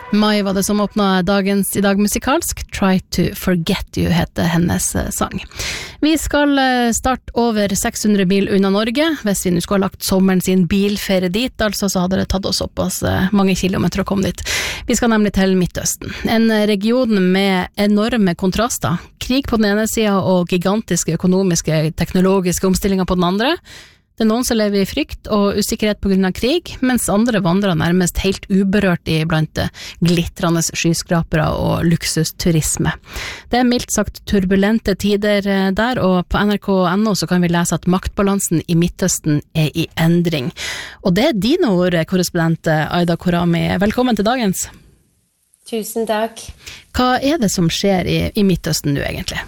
Mai var det som åpnet dagens i dag musikalsk. Try to Forget You heter hennes sang. Vi skal starte over 600 mil unna Norge. Hvis vi nå skulle ha lagt sommeren sin bilferie dit, altså, så hadde det tatt oss oppås mange kilometer å komme dit. Vi skal nemlig til Midtøsten. En region med enorme kontraster. Krig på den ene siden og gigantiske økonomiske, teknologiske omstillinger på den andre. Det noen som lever i frykt og usikkerhet på grunn av krig, mens andre vandrer nærmest helt uberørt i blant glittrende skyskrapere og luksusturisme. Det mildt sagt turbulente tider der, og på NRK.no så kan vi lese at maktbalansen i Midtøsten i endring. Og det dine ord, korrespondent Aida Korami. Velkommen til dagens. Tusen takk. Hva det som skjer i Midtøsten nå egentlig?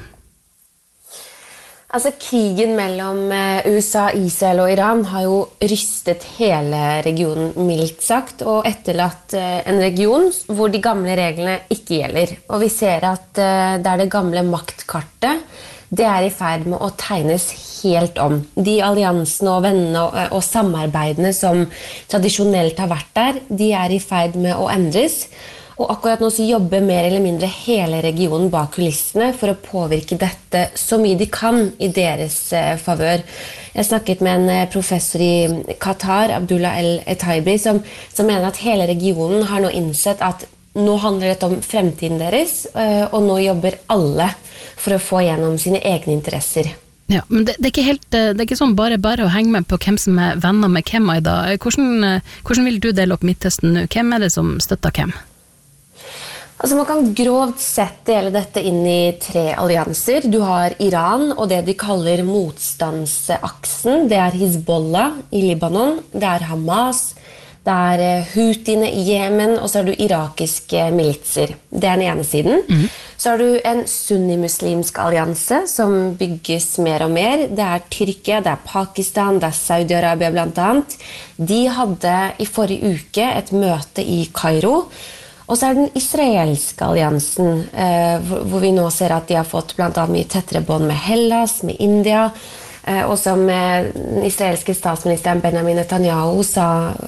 Altså, krigen mellom USA, Israel og Iran har jo rystet hele regionen mildt sagt, og etterlatt en region hvor de gamle reglene ikke gjelder. Og vi ser at det gamle maktkartet, det i ferd med å tegnes helt om. De alliansene og vennene og samarbeidene som tradisjonelt har vært der, de i ferd med å endres. Og akkurat nå så jobber mer eller mindre hele regionen bak kulissene for å påvirke dette så mye de kan i deres favør. Jeg snakket med en professor i Qatar, Abdullah El-Etaibi, som mener at hele regionen har nå innsett at nå handler det om fremtiden deres, og nå jobber alle for å få gjennom sine egne interesser. Ja, men det ikke helt, det ikke sånn bare å henge med på hvem som venner med hvem i dag. Hvordan vil du dele opp Midtøsten nå? Hvem det som støtter hvem? Altså man kan grovt sett dele dette inn i 3 allianser. Du har Iran og det de kaller motstandsaksen. Det Hizbollah i Libanon, det Hamas, det Houthiene i Jemen, og så har du irakiske militser. Det den ene siden. Så har du en sunnimuslimsk allianse som bygges mer og mer. Det Tyrkia, det Pakistan, det Saudi-Arabia blant annet. De hadde i forrige uke et møte i Kairo. Og så den israelske alliansen, hvor vi nå ser at de har fått blant annet mye tettere bånd med Hellas, med India, og som den israelske statsministeren Benjamin Netanyahu sa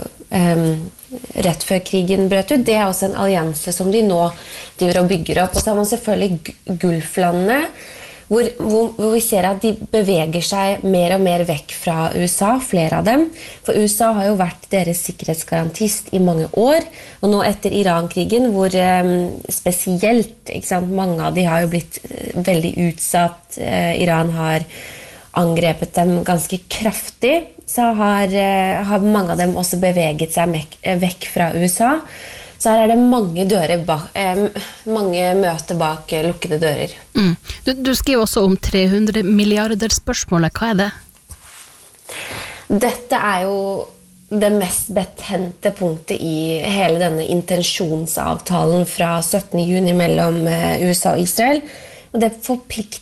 rett før krigen brøt ut. Det også en allianse som de nå driver og bygger opp. Og så har man selvfølgelig Gulflandene, hvor vi ser at de beveger seg mer og mer vekk fra USA, flere av dem. For USA har jo vært deres sikkerhetsgarantist i mange år, og nå etter Iran-krigen, hvor spesielt, ikke sant, mange av de har jo blitt veldig utsatt, Iran har angrepet dem ganske kraftig, så har mange av dem også beveget seg vekk fra USA. Så her det mange dører mange møter bak lukkede dører. Du skriver også om 300 milliarder spørsmålet. Hva det? Dette jo det mest betente punktet i hele denne intensjonsavtalen fra 17. juni mellom USA og Israel. Og det forplikter